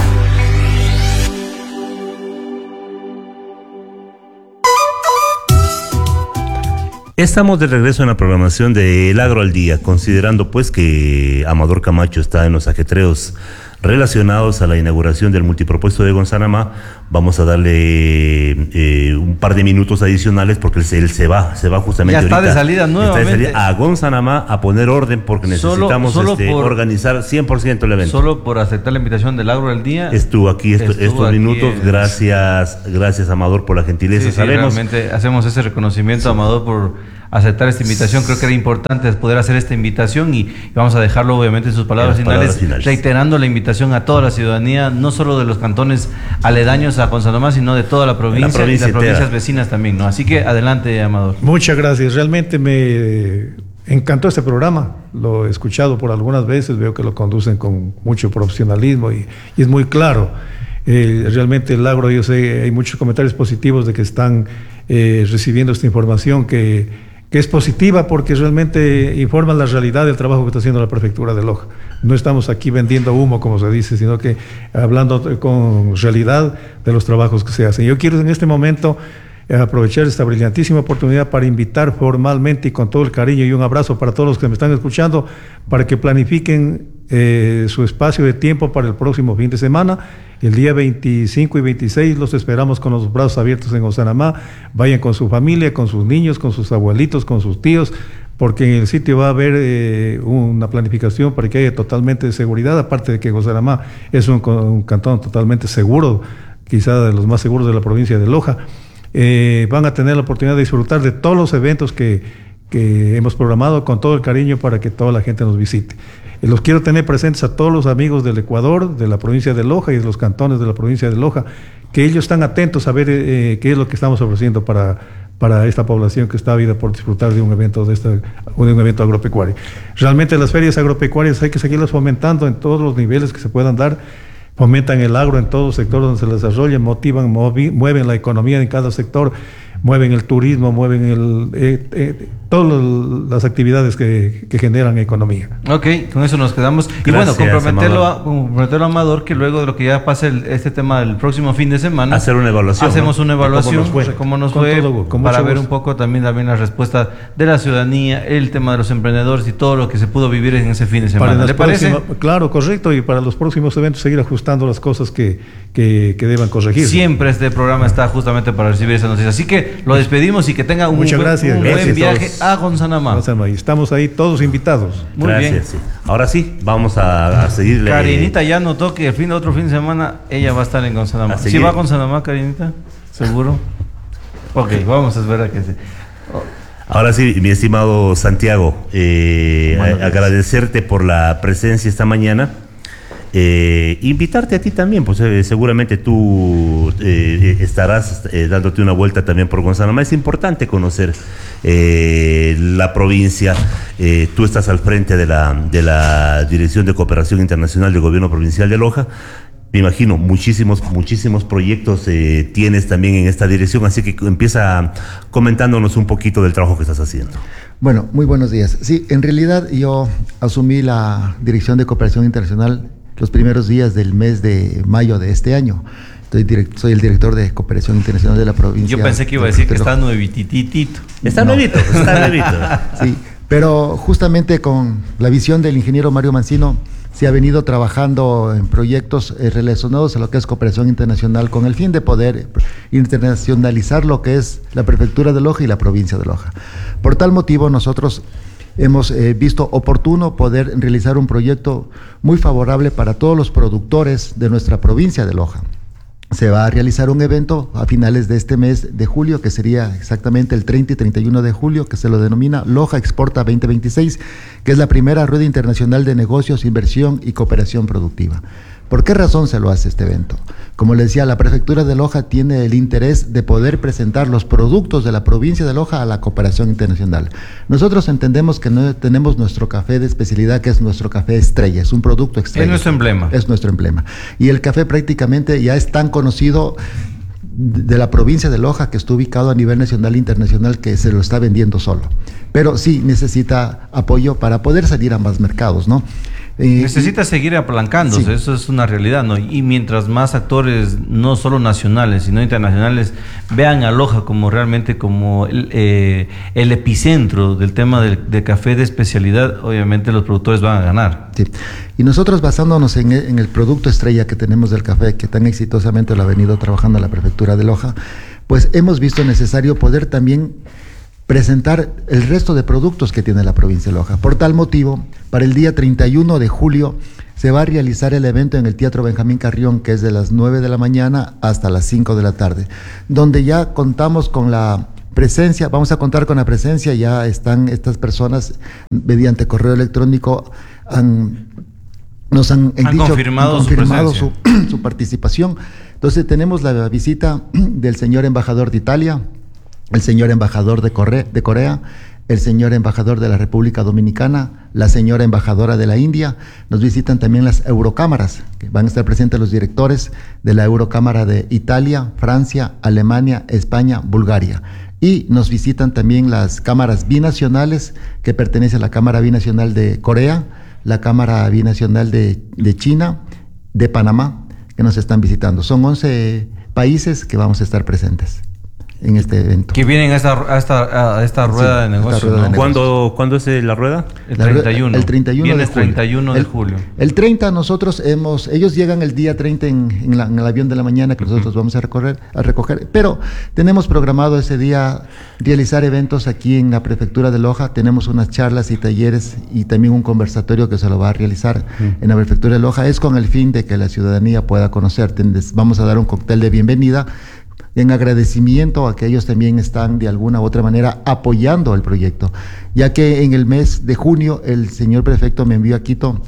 Estamos de regreso en la programación de El Agro al Día, considerando pues que Amador Camacho está en los ajetreos relacionados a la inauguración del multipropuesto de Gonzanamá. Vamos a darle eh, un par de minutos adicionales porque él, se, él se va, se va justamente ya está ahorita, de salida nuevamente. Está de salida a Gonzanamá a poner orden porque necesitamos solo, solo este, por, organizar cien por ciento el evento. Solo por aceptar la invitación del Agro del Día. Estuvo aquí estu, estuvo estos aquí minutos. En... Gracias, gracias Amador por la gentileza. Sí, sí, Sabemos. Realmente hacemos ese reconocimiento sí. a Amador por aceptar esta invitación. Creo que era importante poder hacer esta invitación y vamos a dejarlo obviamente en sus palabras, en finales, palabras finales, reiterando la invitación a toda la ciudadanía, no solo de los cantones aledaños a Gonzanamá, sino de toda la provincia, la provincia y las provincias entera. Vecinas también, ¿no? Así que adelante, Amador. Muchas gracias, realmente me encantó este programa, lo he escuchado por algunas veces, veo que lo conducen con mucho profesionalismo y, y es muy claro. Eh, realmente el agro, yo sé, hay muchos comentarios positivos de que están eh, recibiendo esta información que que es positiva porque realmente informa la realidad del trabajo que está haciendo la Prefectura de Loja. No estamos aquí vendiendo humo, como se dice, sino que hablando con realidad de los trabajos que se hacen. Yo quiero en este momento aprovechar esta brillantísima oportunidad para invitar formalmente y con todo el cariño y un abrazo para todos los que me están escuchando para que planifiquen eh, su espacio de tiempo para el próximo fin de semana. El día veinticinco y veintiséis los esperamos con los brazos abiertos en Gonzanamá. Vayan con su familia, con sus niños, con sus abuelitos, con sus tíos, porque en el sitio va a haber eh, una planificación para que haya totalmente de seguridad, aparte de que Gonzanamá es un, un cantón totalmente seguro, quizá de los más seguros de la provincia de Loja. Eh, van a tener la oportunidad de disfrutar de todos los eventos que, que hemos programado con todo el cariño para que toda la gente nos visite. Eh, los quiero tener presentes a todos los amigos del Ecuador, de la provincia de Loja y de los cantones de la provincia de Loja, que ellos están atentos a ver eh, qué es lo que estamos ofreciendo para, para esta población que está ávida por disfrutar de un evento de, esta, de un evento agropecuario. Realmente las ferias agropecuarias hay que seguirlas fomentando en todos los niveles que se puedan dar. Fomentan el agro en todo sector donde se desarrolla, motivan, movi, mueven la economía en cada sector, mueven el turismo, mueven el, eh, eh, todas las actividades que, que generan economía. Ok, con eso nos quedamos. Gracias, y bueno, comprometerlo a, comprometerlo a Amador que luego de lo que ya pase el, este tema el próximo fin de semana, hacer una evaluación. Hacemos ¿no? una evaluación de cómo nos fue, cómo nos fue todo, para ver un poco también, también la respuesta de la ciudadanía, el tema de los emprendedores y todo lo que se pudo vivir en ese fin de semana. ¿Le parece? Claro, correcto, y para los próximos eventos seguir ajustando las cosas que, que, que deban corregir. Siempre este programa está justamente para recibir esa noticia. Así que lo despedimos y que tenga un, Muchas gracias, un gracias buen viaje a Gonzanamá. Estamos ahí todos invitados. Muy gracias, bien. Sí. Ahora sí, vamos a, a seguirle. Karinita ya notó que el fin de otro fin de semana ella va a estar en Gonzanamá. ¿Sí va a Gonzanamá, Karinita? ¿Seguro? Ok, vamos a esperar a que se... Oh. Ahora sí, mi estimado Santiago, eh, bueno, a, agradecerte por la presencia esta mañana. Eh, invitarte a ti también, pues eh, seguramente tú eh, estarás eh, dándote una vuelta también por Gonzanamá. Es importante conocer eh, la provincia. Eh, tú estás al frente de la, de la Dirección de Cooperación Internacional del Gobierno Provincial de Loja. Me imagino, muchísimos, muchísimos proyectos eh, tienes también en esta dirección, así que empieza comentándonos un poquito del trabajo que estás haciendo. Bueno, muy buenos días. Sí, en realidad yo asumí la Dirección de Cooperación Internacional los primeros días del mes de mayo de este año. Soy, direct, soy el director de Cooperación Internacional de la provincia. Yo pensé que iba a decir que está nuevitititito. Está no. nuevito, está nuevito. Sí, pero justamente con la visión del ingeniero Mario Mancino se ha venido trabajando en proyectos eh, relacionados a lo que es cooperación internacional con el fin de poder internacionalizar lo que es la Prefectura de Loja y la provincia de Loja. Por tal motivo nosotros hemos eh, visto oportuno poder realizar un proyecto muy favorable para todos los productores de nuestra provincia de Loja. Se va a realizar un evento a finales de este mes de julio, que sería exactamente el treinta y treinta y uno de julio, que se lo denomina Loja Exporta veinte veintiséis, que es la primera rueda internacional de negocios, inversión y cooperación productiva. ¿Por qué razón se lo hace este evento? Como les decía, la Prefectura de Loja tiene el interés de poder presentar los productos de la provincia de Loja a la cooperación internacional. Nosotros entendemos que no tenemos nuestro café de especialidad, que es nuestro café estrella, es un producto estrella. Es nuestro emblema. Es nuestro emblema. Y el café prácticamente ya es tan conocido de la provincia de Loja, que está ubicado a nivel nacional e internacional, que se lo está vendiendo solo. Pero sí necesita apoyo para poder salir a más mercados, ¿no? Eh, Necesita y, seguir apalancándose, sí. Eso es una realidad, ¿no? Y mientras más actores, no solo nacionales, sino internacionales, vean a Loja como realmente como el, eh, el epicentro del tema del, del café de especialidad, obviamente los productores van a ganar. Sí. Y nosotros basándonos en el, en el producto estrella que tenemos del café, que tan exitosamente lo ha venido trabajando la prefectura de Loja, pues hemos visto necesario poder también presentar el resto de productos que tiene la provincia de Loja. Por tal motivo, para el día treinta y uno de julio se va a realizar el evento en el Teatro Benjamín Carrión, que es de las nueve de la mañana hasta las cinco de la tarde, donde ya contamos con la presencia, vamos a contar con la presencia, ya están estas personas mediante correo electrónico, han, nos han, han dicho, confirmado, han confirmado su, su, su participación. Entonces tenemos la visita del señor embajador de Italia, el señor embajador de Corea, de Corea, el señor embajador de la República Dominicana, la señora embajadora de la India. Nos visitan también las eurocámaras, que van a estar presentes los directores de la Eurocámara de Italia, Francia, Alemania, España, Bulgaria. Y nos visitan también las cámaras binacionales, que pertenece a la Cámara Binacional de Corea, la Cámara Binacional de, de China, de Panamá, que nos están visitando. Son once países que vamos a estar presentes en este evento. Que vienen a esta, a esta, a esta rueda, sí, de negocios, rueda ¿no? de negocios. ¿Cuándo, ¿Cuándo es la rueda? El treinta y uno. El treinta y uno Viene de el treinta y uno de julio. El, el treinta nosotros hemos, ellos llegan el día treinta en, en, la, en el avión de la mañana que nosotros uh-huh. vamos a recorrer, a recoger, pero tenemos programado ese día realizar eventos aquí en la prefectura de Loja. Tenemos unas charlas y talleres y también un conversatorio que se lo va a realizar uh-huh. en la prefectura de Loja. Es con el fin de que la ciudadanía pueda conocer. Vamos a dar un cóctel de bienvenida en agradecimiento a que ellos también están de alguna u otra manera apoyando el proyecto, ya que en el mes de junio el señor prefecto me envió a Quito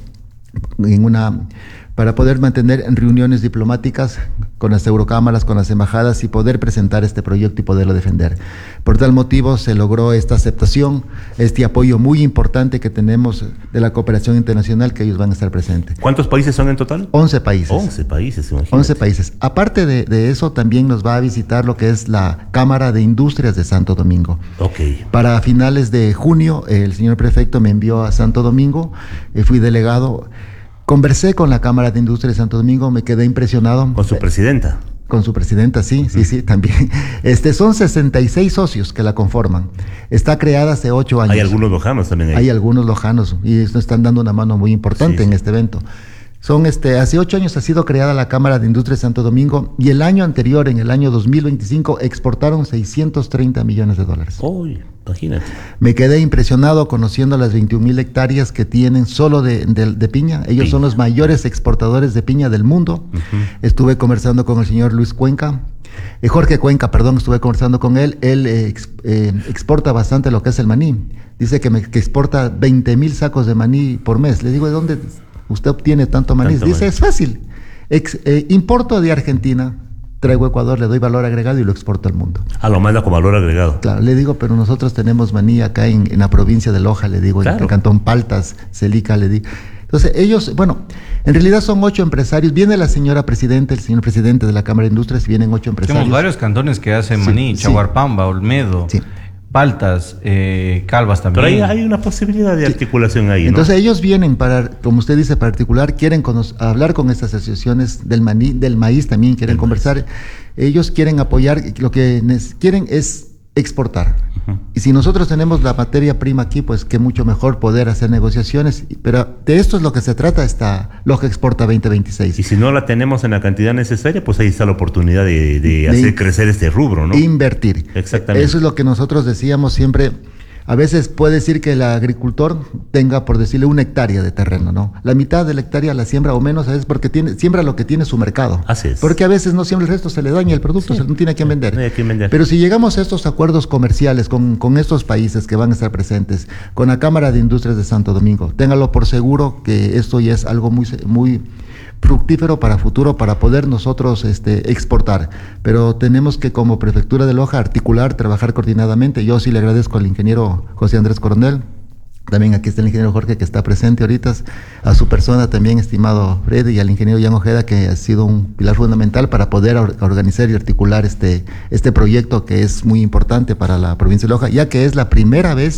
en una para poder mantener reuniones diplomáticas con las eurocámaras, con las embajadas y poder presentar este proyecto y poderlo defender. Por tal motivo se logró esta aceptación, este apoyo muy importante que tenemos de la cooperación internacional, que ellos van a estar presentes. ¿Cuántos países son en total? once países. once países, imagínate. once países. Aparte de, de eso, también nos va a visitar lo que es la Cámara de Industrias de Santo Domingo. Ok. Para finales de junio, el señor prefecto me envió a Santo Domingo, eh, fui delegado. Conversé con la Cámara de Industria de Santo Domingo, me quedé impresionado. ¿Con su presidenta? Con su presidenta, sí, sí, sí, también. Este, son sesenta y seis socios que la conforman. Está creada hace ocho años. Hay algunos lojanos también ahí. Hay algunos lojanos y nos están dando una mano muy importante sí, en sí. este evento. Son este, hace ocho años ha sido creada la Cámara de Industria de Santo Domingo y el año anterior, en el año dos mil veinticinco, exportaron seiscientos treinta millones de dólares. Uy, imagínate. Me quedé impresionado conociendo las veintiún mil hectáreas que tienen solo de, de, de piña. Ellos piña. son los mayores exportadores de piña del mundo. Uh-huh. Estuve conversando con el señor Luis Cuenca, eh, Jorge Cuenca, perdón, estuve conversando con él. Él eh, ex, eh, exporta bastante lo que es el maní. Dice que, me, que exporta veinte mil sacos de maní por mes. Le digo, ¿de dónde usted obtiene tanto maní? Tanto Dice, maní. Es fácil. Ex, eh, importo de Argentina, traigo a Ecuador, le doy valor agregado y lo exporto al mundo. Ah, lo manda con valor agregado. Claro, le digo, pero nosotros tenemos maní acá en, en la provincia de Loja, le digo, claro. en el cantón Paltas, Celica, le digo. Entonces, ellos, bueno, en realidad son ocho empresarios. Viene la señora presidenta, el señor presidente de la Cámara de Industrias, vienen ocho empresarios. Tenemos varios cantones que hacen sí, maní, sí. Chaguarpamba, Olmedo. Sí. Paltas, eh, Calvas también. Pero hay, hay una posibilidad de sí. articulación ahí, ¿no? Entonces ellos vienen para, como usted dice, para articular, quieren hablar con estas asociaciones del maní, del maíz también, quieren el conversar. Maíz. Ellos quieren apoyar, lo que quieren es exportar. Uh-huh. Y si nosotros tenemos la materia prima aquí, pues qué mucho mejor poder hacer negociaciones. Pero de esto es lo que se trata esta Loja Exporta veinte veintiséis. Y si no la tenemos en la cantidad necesaria, pues ahí está la oportunidad de, de, de hacer crecer este rubro, ¿no? Invertir. Exactamente. Eso es lo que nosotros decíamos siempre. A veces puede decir que el agricultor tenga, por decirle, una hectárea de terreno, ¿no? La mitad de la hectárea la siembra o menos, a veces porque tiene, siembra lo que tiene su mercado. Así es. Porque a veces no siembra el resto, se le daña el producto, sí. se no tiene a quién vender. No hay a quién vender. Pero si llegamos a estos acuerdos comerciales con, con estos países que van a estar presentes, con la Cámara de Industrias de Santo Domingo, téngalo por seguro que esto ya es algo muy, muy fructífero para futuro, para poder nosotros este, exportar. Pero tenemos que, como Prefectura de Loja, articular, trabajar coordinadamente. Yo sí le agradezco al ingeniero José Andrés Coronel, también aquí está el ingeniero Jorge que está presente ahorita, a su persona también, estimado Freddy, y al ingeniero Jan Ojeda, que ha sido un pilar fundamental para poder or- organizar y articular este, este proyecto que es muy importante para la provincia de Loja, ya que es la primera vez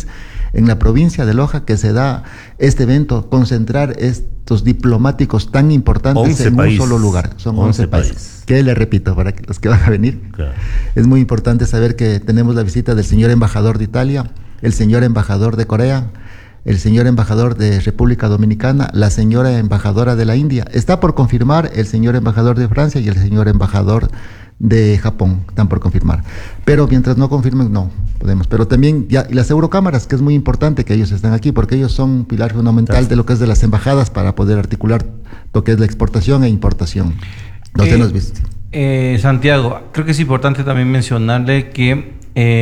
en la provincia de Loja que se da este evento, concentrar estos diplomáticos tan importantes en países. Un solo lugar. Son once países. países. Que le repito, para que los que van a venir, claro. Es muy importante saber que tenemos la visita del señor embajador de Italia, el señor embajador de Corea, el señor embajador de República Dominicana, la señora embajadora de la India. Está por confirmar el señor embajador de Francia y el señor embajador de Japón, están por confirmar. Pero mientras no confirmen, no podemos. Pero también, ya, y las eurocámaras, que es muy importante que ellos estén aquí, porque ellos son un pilar fundamental de lo que es de las embajadas para poder articular lo que es la exportación e importación. No se nos viste. Eh, Santiago, creo que es importante también mencionarle que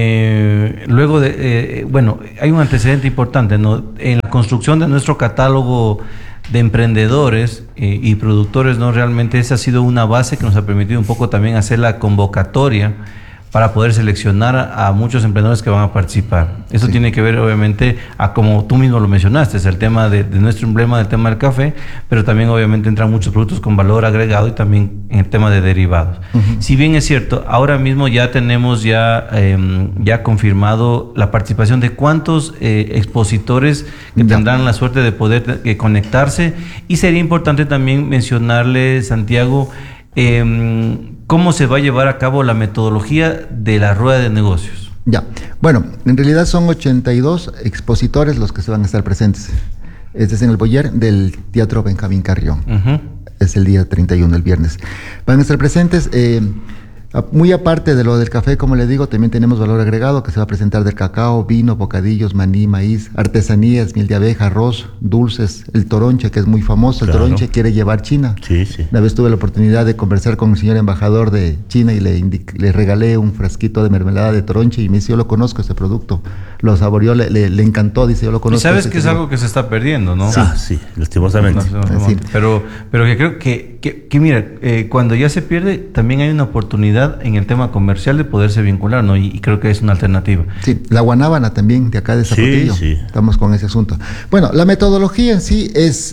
eh, luego de, eh, bueno, hay un antecedente importante, ¿no? En la construcción de nuestro catálogo de emprendedores eh, y productores, ¿no? Realmente esa ha sido una base que nos ha permitido un poco también hacer la convocatoria para poder seleccionar a, a muchos emprendedores que van a participar. Eso sí. Tiene que ver, obviamente, a como tú mismo lo mencionaste, es el tema de, de nuestro emblema del tema del café, pero también obviamente entran muchos productos con valor agregado y también en el tema de derivados. Uh-huh. Si bien es cierto, ahora mismo ya tenemos ya, eh, ya confirmado la participación de cuántos eh, expositores que ya tendrán la suerte de poder eh, conectarse, y sería importante también mencionarle, Santiago, eh, ¿cómo se va a llevar a cabo la metodología de la rueda de negocios? Ya, bueno, en realidad son ochenta y dos expositores los que se van a estar presentes. Este es en el Boyer del Teatro Benjamín Carrión. Uh-huh. Es el día treinta y uno, el viernes. Van a estar presentes, eh, muy aparte de lo del café, como le digo, también tenemos valor agregado que se va a presentar del cacao, vino, bocadillos, maní, maíz, artesanías, miel de abeja, arroz, dulces, el toronche, que es muy famoso. El claro. toronche quiere llevar China. Sí, sí. Una vez tuve la oportunidad de conversar con el señor embajador de China y le, indic- le regalé un frasquito de mermelada de toronche y me dice, yo lo conozco ese producto. Lo saboreó, le, le, le encantó, dice, yo lo conozco. Y sabes que es algo que se está perdiendo, ¿no? Sí, ah, sí, lastimosamente. No, no, no, sí. Pero, pero que creo que, que, que mira, eh, cuando ya se pierde, también hay una oportunidad en el tema comercial de poderse vincular, ¿no? Y, y creo que es una alternativa. Sí, la guanábana también, de acá de Zapotillo. Sí, sí. Estamos con ese asunto. Bueno, la metodología en sí es...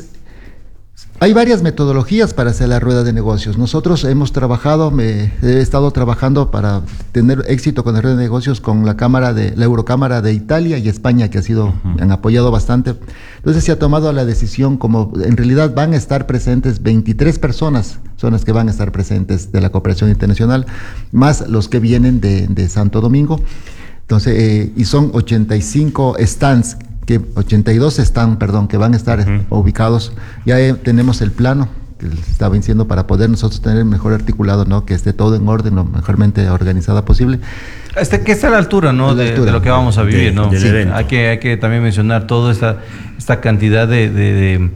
Hay varias metodologías para hacer la rueda de negocios. Nosotros hemos trabajado, me, he estado trabajando para tener éxito con la rueda de negocios con la Cámara de, la Eurocámara de Italia y España, que ha sido, uh-huh. me han apoyado bastante. Entonces se ha tomado la decisión, como en realidad van a estar presentes veintitrés personas, son las que van a estar presentes de la cooperación internacional, más los que vienen de, de Santo Domingo. Entonces, eh, y son ochenta y cinco stands, que ochenta y dos están, perdón, que van a estar uh-huh. ubicados. Ya eh, tenemos el plano que está venciendo para poder nosotros tener mejor articulado, ¿no? Que esté todo en orden, lo mejormente organizada posible. Este, que está a la altura, ¿no? De, altura. de lo que vamos a vivir, de, ¿no? Sí. Hay que hay que también mencionar toda esta esta cantidad de, de, de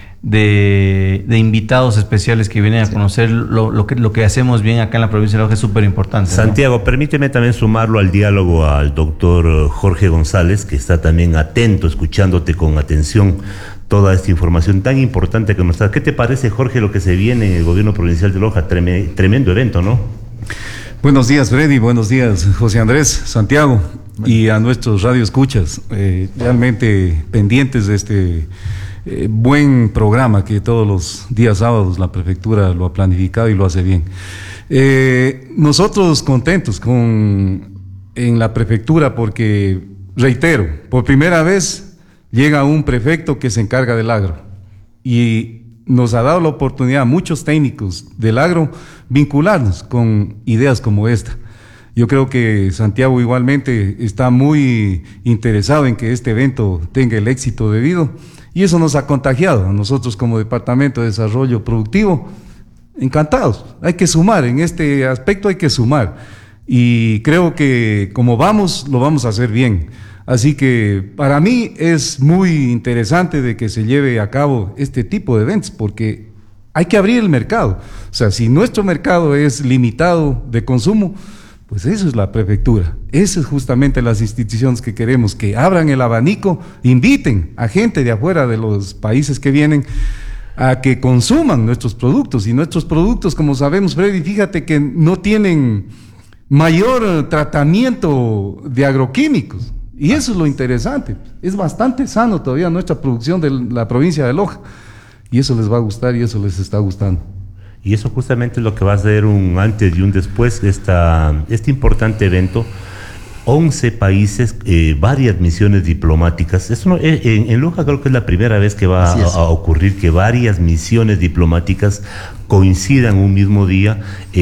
De, de invitados especiales que vienen a sí. conocer lo, lo, que, lo que hacemos bien acá en la provincia de Loja. Es súper importante. Santiago, ¿no? Permíteme también sumarlo al diálogo al doctor Jorge González, que está también atento, escuchándote con atención toda esta información tan importante que nos da. ¿Qué te parece, Jorge, lo que se viene en el gobierno provincial de Loja? Treme, tremendo evento, ¿no? Buenos días, Freddy. Buenos días, José Andrés, Santiago, bueno. y a nuestros radioescuchas, eh, realmente pendientes de este Eh, buen programa que todos los días sábados la prefectura lo ha planificado y lo hace bien. Eh, nosotros contentos con en la prefectura porque, reitero, por primera vez llega un prefecto que se encarga del agro y nos ha dado la oportunidad a muchos técnicos del agro vincularnos con ideas como esta. Yo creo que Santiago igualmente está muy interesado en que este evento tenga el éxito debido. Y eso nos ha contagiado a nosotros como Departamento de Desarrollo Productivo. Encantados, hay que sumar, en este aspecto hay que sumar. Y creo que como vamos, lo vamos a hacer bien. Así que para mí es muy interesante de que se lleve a cabo este tipo de eventos, porque hay que abrir el mercado. O sea, si nuestro mercado es limitado de consumo, pues eso es la prefectura, esas es justamente las instituciones que queremos, que abran el abanico, inviten a gente de afuera de los países que vienen a que consuman nuestros productos, y nuestros productos, como sabemos, Freddy, fíjate que no tienen mayor tratamiento de agroquímicos, y eso es lo interesante, es bastante sano todavía nuestra producción de la provincia de Loja, y eso les va a gustar y eso les está gustando. Y eso justamente es lo que va a ser un antes y un después de esta, este importante evento. once países, eh, varias misiones diplomáticas. Eso no, eh, en, en Loja creo que es la primera vez que va a, a ocurrir que varias misiones diplomáticas coincidan un mismo día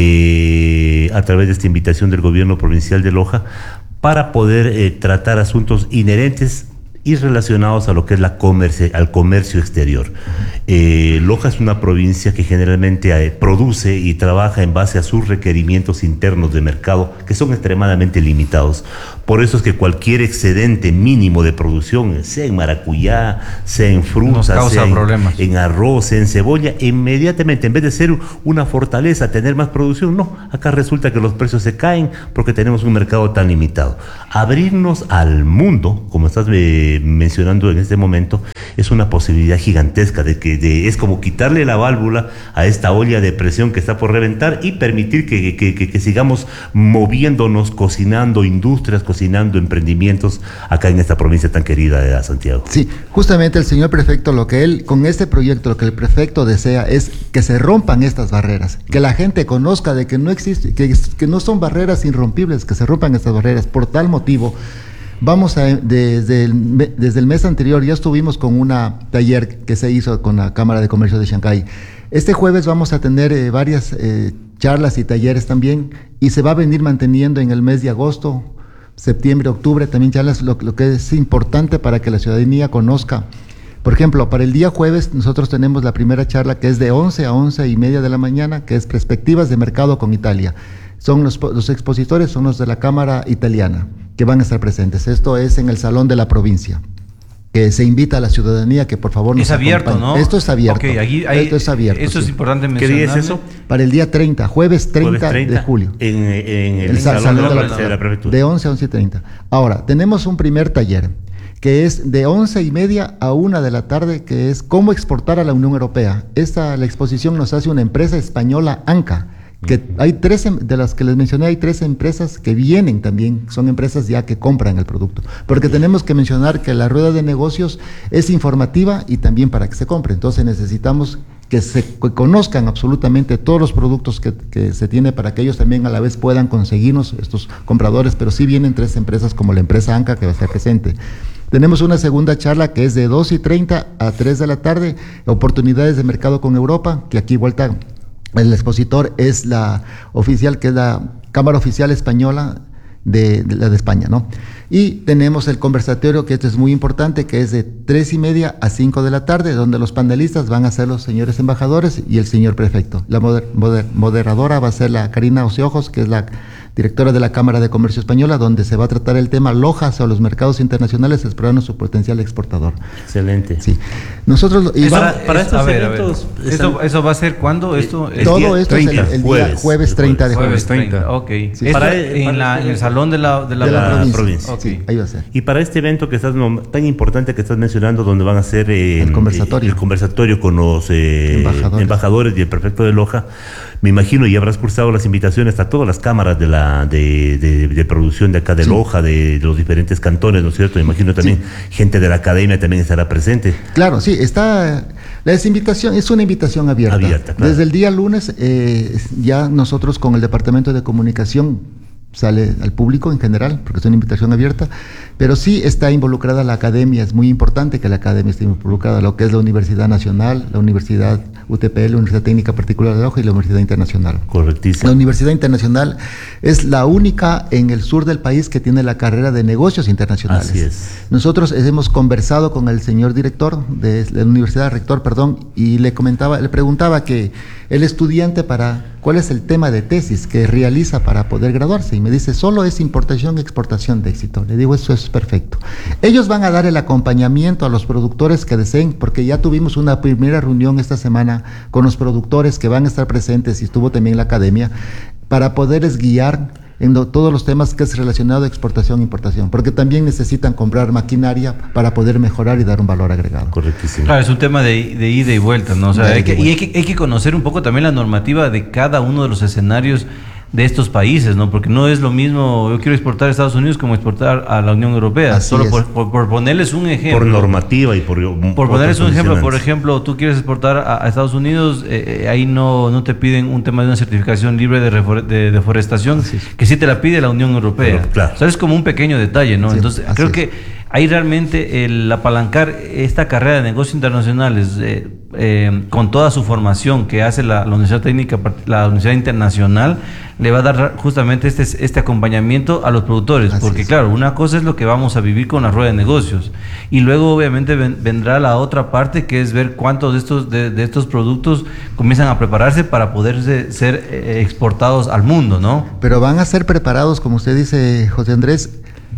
eh, a través de esta invitación del gobierno provincial de Loja para poder eh, tratar asuntos inherentes y relacionados a lo que es la comercio, al comercio exterior. Eh, Loja es una provincia que generalmente eh, produce y trabaja en base a sus requerimientos internos de mercado, que son extremadamente limitados. Por eso es que cualquier excedente mínimo de producción, sea en maracuyá, sea en frutas, sea en, en arroz, sea en cebolla, inmediatamente, en vez de ser una fortaleza, tener más producción, no, acá resulta que los precios se caen porque tenemos un mercado tan limitado. Abrirnos al mundo, como estás eh, mencionando en este momento, es una posibilidad gigantesca de que de, es como quitarle la válvula a esta olla de presión que está por reventar y permitir que, que, que, que sigamos moviéndonos, cocinando industrias, cocinando emprendimientos acá en esta provincia tan querida de Santiago. Sí, justamente el señor prefecto, lo que él, con este proyecto, lo que el prefecto desea es que se rompan estas barreras, que la gente conozca de que no existe, que, que no son barreras irrompibles, que se rompan estas barreras. Por tal motivo, vamos a, desde el, desde el mes anterior ya estuvimos con un taller que se hizo con la Cámara de Comercio de Chancay. Este jueves vamos a tener eh, varias eh, charlas y talleres también, y se va a venir manteniendo en el mes de agosto, septiembre, octubre, también charlas, lo, lo que es importante para que la ciudadanía conozca. Por ejemplo, para el día jueves nosotros tenemos la primera charla que es de once a once y media de la mañana, que es Perspectivas de Mercado con Italia. Son los, los expositores son los de la Cámara Italiana, que van a estar presentes. Esto es en el Salón de la Provincia, que se invita a la ciudadanía que por favor nos es abierto, acompañe. ¿no? Esto es abierto. Okay, aquí hay, Esto es abierto. Eso sí. Es importante mencionar. ¿Qué día es eso? Para el día treinta, jueves treinta, jueves treinta de julio. En, en el, el Salón, Salón de, la, de la Prefectura. De once a once y treinta. Ahora, tenemos un primer taller que es de once y media a una de la tarde, que es cómo exportar a la Unión Europea. Esta, la exposición nos hace una empresa española, ANCA, que hay tres, de las que les mencioné, hay tres empresas que vienen también, son empresas ya que compran el producto, porque tenemos que mencionar que la rueda de negocios es informativa y también para que se compre. Entonces necesitamos que se que conozcan absolutamente todos los productos que, que se tiene, para que ellos también a la vez puedan conseguirnos, estos compradores. Pero sí vienen tres empresas como la empresa ANCA, que va a estar presente. Tenemos una segunda charla que es de dos y treinta a tres de la tarde, oportunidades de mercado con Europa, que aquí vuelta el expositor es la oficial, que es la Cámara Oficial Española de, de la de España, ¿no? Y tenemos el conversatorio, que esto es muy importante, que es de tres y media a cinco de la tarde, donde los panelistas van a ser los señores embajadores y el señor prefecto. La moder, moder, moderadora va a ser la Karina Oseojos, que es la directora de la Cámara de Comercio Española, donde se va a tratar el tema Loja hacia los mercados internacionales, explorando su potencial exportador. Excelente. Sí. Nosotros y para, vamos, para estos a ver, eventos, a ver. ¿Eso, ¿Eso va a ser cuándo? Esto el todo día esto treinta, es el, el jueves, día jueves treinta de Jueves julio. treinta, ok. Sí. Esto Para- en, para la, este- en el salón de la, de la, De la provincia. provincia. Ok. Sí, ahí va a ser. Y para este evento que estás nom- tan importante que estás mencionando, donde van a hacer eh, El conversatorio. eh, el conversatorio con los eh, Embajadores. embajadores y el prefecto de Loja, me imagino, y habrás cursado las invitaciones a todas las cámaras de la de, de, de producción de acá de Sí. Loja, de, de los diferentes cantones, ¿no es cierto? Me imagino también gente de la academia también estará presente. Claro, sí, está. La invitación es una invitación abierta. Abierta, claro. Desde el día lunes, eh, ya nosotros con el Departamento de Comunicación sale al público en general, porque es una invitación abierta, pero sí está involucrada la academia. Es muy importante que la academia esté involucrada, lo que es la Universidad Nacional, la Universidad U T P L, la Universidad Técnica Particular de Loja y la Universidad Internacional. Correctísimo. La Universidad Internacional es la única en el sur del país que tiene la carrera de negocios internacionales. Así es. Nosotros hemos conversado con el señor director de la universidad, rector, perdón, y le comentaba, le preguntaba que el estudiante para cuál es el tema de tesis que realiza para poder graduarse, y me dice, solo es importación y exportación de éxito. Le digo, eso es perfecto. Ellos van a dar el acompañamiento a los productores que deseen, porque ya tuvimos una primera reunión esta semana con los productores que van a estar presentes, y estuvo también la academia, para poderles guiar en lo, todos los temas que es relacionado a exportación e importación, porque también necesitan comprar maquinaria para poder mejorar y dar un valor agregado. Correctísimo. Claro, es un tema de, de ida y vuelta, ¿no? O sea, De hay ida y que, y hay vuelta. que, hay que conocer un poco también la normativa de cada uno de los escenarios de estos países, ¿no? Porque no es lo mismo, yo quiero exportar a Estados Unidos como exportar a la Unión Europea. Así Solo es. por, por, por ponerles un ejemplo. Por normativa y por... Por ponerles un ejemplo, por ejemplo, tú quieres exportar a, a Estados Unidos, eh, ahí no, no te piden un tema de una certificación libre de, refor de deforestación, Así es. que sí te la pide la Unión Europea. Claro, claro. O sea, es como un pequeño detalle, ¿no? Sí, Entonces, así creo es. que ahí realmente el apalancar esta carrera de negocios internacionales eh, eh, con toda su formación que hace la, la Universidad Técnica, la Universidad Internacional, le va a dar justamente este, este acompañamiento a los productores, Así porque es. claro, una cosa es lo que vamos a vivir con la rueda de negocios y luego obviamente ven, vendrá la otra parte que es ver cuántos de estos, de, de estos productos comienzan a prepararse para poder ser, ser eh, exportados al mundo, ¿no? Pero van a ser preparados, como usted dice, José Andrés,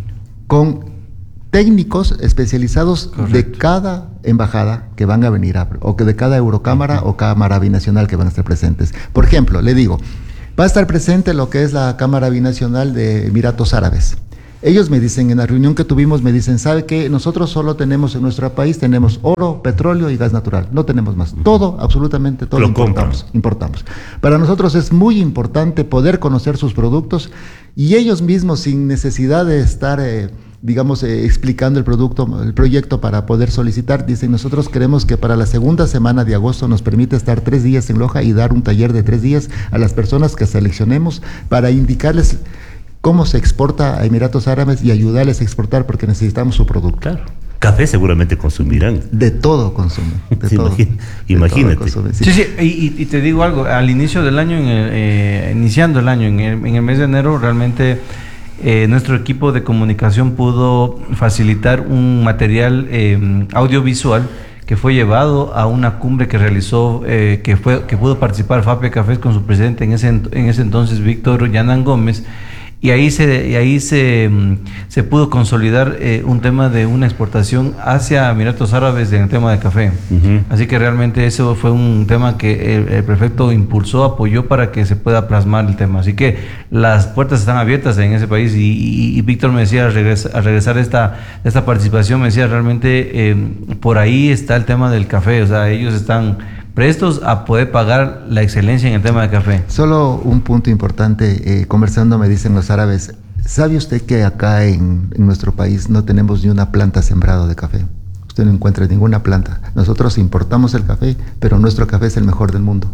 con técnicos especializados Correcto. de cada embajada que van a venir, a, o que de cada Eurocámara uh-huh. o Cámara Binacional que van a estar presentes. Por ejemplo, le digo, va a estar presente lo que es la Cámara Binacional de Emiratos Árabes. Ellos me dicen, en la reunión que tuvimos, me dicen, ¿sabe qué? Nosotros solo tenemos en nuestro país, tenemos oro, petróleo y gas natural, no tenemos más. Todo, absolutamente todo Lo importamos, compran. importamos. Para nosotros es muy importante poder conocer sus productos y ellos mismos, sin necesidad de estar... Eh, digamos, eh, explicando el producto, el proyecto para poder solicitar, dicen, nosotros queremos que para la segunda semana de agosto nos permita estar tres días en Loja y dar un taller de tres días a las personas que seleccionemos para indicarles cómo se exporta a Emiratos Árabes y ayudarles a exportar porque necesitamos su producto. Claro. Café seguramente consumirán. De todo consumen. De Sí, todo, imagín- de imagínate. todo consumen, sí. Sí, sí, y, y te digo algo, al inicio del año, en el, eh, iniciando el año, en el, en el mes de enero, realmente eh, nuestro equipo de comunicación pudo facilitar un material eh, audiovisual que fue llevado a una cumbre que realizó, eh, que fue que pudo participar Fapia Cafés con su presidente en ese, en ese entonces, Víctor Yanán Gómez. Y ahí se y ahí se, se pudo consolidar eh, un tema de una exportación hacia Emiratos Árabes en el tema de café. Ujú. Así que realmente eso fue un tema que el, el prefecto impulsó, apoyó para que se pueda plasmar el tema. Así que las puertas están abiertas en ese país y, y, y Víctor me decía al regresar, al regresar esta, esta participación, me decía realmente eh, por ahí está el tema del café. O sea, ellos están prestos a poder pagar la excelencia en el tema de café. Solo un punto importante, eh, conversando me dicen los árabes, ¿sabe usted que acá en, en nuestro país no tenemos ni una planta sembrada de café? Usted no encuentra ninguna planta. Nosotros importamos el café, pero nuestro café es el mejor del mundo.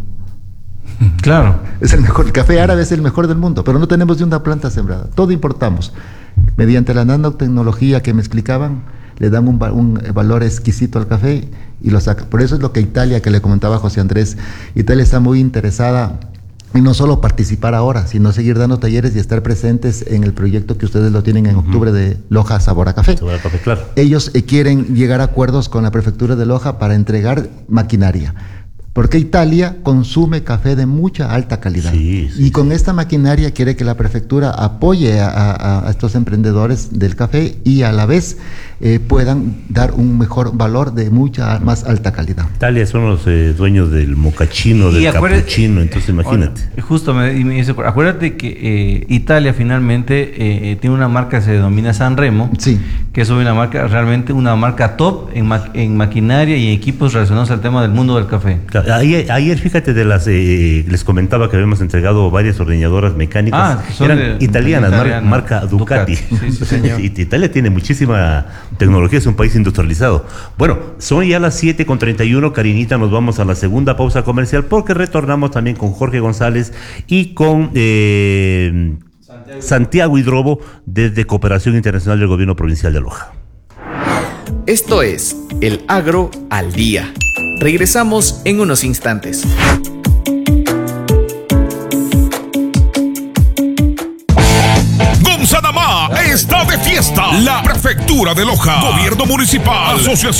Claro. Es el mejor, el café árabe es el mejor del mundo, pero no tenemos ni una planta sembrada. Todo importamos. Mediante la nanotecnología que me explicaban, le dan un, un valor exquisito al café y lo saca. Por eso es lo que Italia, que le comentaba a José Andrés, Italia está muy interesada en no solo participar ahora, sino seguir dando talleres y estar presentes en el proyecto que ustedes lo tienen en octubre de Loja Sabor a Café. Sabor a café, claro. Ellos eh, quieren llegar a acuerdos con la prefectura de Loja para entregar maquinaria. Porque Italia consume café de mucha alta calidad. Sí, sí, y con esta maquinaria quiere que la prefectura apoye a, a, a estos emprendedores del café y a la vez eh, puedan dar un mejor valor de mucha más alta calidad. Italia son los eh, dueños del mocachino, Y del acuérdate- capuchino, entonces imagínate. Bueno, justo me, y me dice, acuérdate que eh, Italia finalmente eh, tiene una marca que se denomina Sanremo, Sí. que es una marca, realmente una marca top en, ma- en maquinaria y equipos relacionados al tema del mundo del café. Claro, Ayer, ayer, fíjate, de las eh, les comentaba que habíamos entregado varias ordeñadoras mecánicas, Ah, que son eran de- italianas, mar- italiana. marca Ducati. Ducati, sí, sí, señor. Y Italia tiene muchísima tecnología, es un país industrializado. Bueno, son ya las siete con treinta y uno, Karinita, nos vamos a la segunda pausa comercial porque retornamos también con Jorge González y con eh, Santiago. Santiago Hidrobo desde Cooperación Internacional del Gobierno Provincial de Loja. Esto es El Agro al Día. Regresamos en unos instantes. Gonzanamá está de fiesta. La Prefectura de Loja, Gobierno Municipal, Asociación